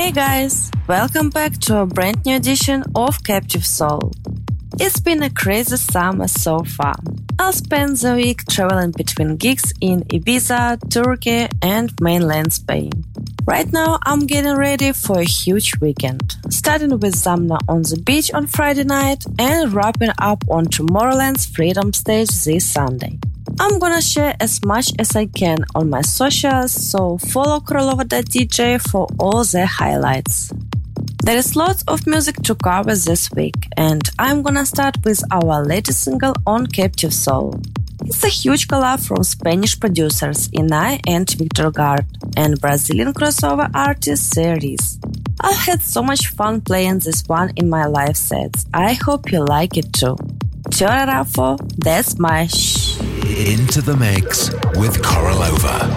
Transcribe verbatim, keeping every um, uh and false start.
Hey guys, welcome back to a brand new edition of Captive Soul. It's been a crazy summer so far. I'll spend the week traveling between gigs in Ibiza, Turkey and mainland Spain. Right now I'm getting ready for a huge weekend, starting with Zamna on the beach on Friday night and wrapping up on Tomorrowland's Freedom stage this Sunday. I'm gonna share as much as I can on my socials, so follow Korolova dot d j for all the highlights. There is lots of music to cover this week, and I'm gonna start with our latest single on Captive Soul. It's a huge collab from Spanish producers Inai and Victor Gard and Brazilian crossover artist Ceres. I've had so much fun playing this one in my live sets. I hope you like it too. Teorafo, that's my shh. Into the mix with Korolova.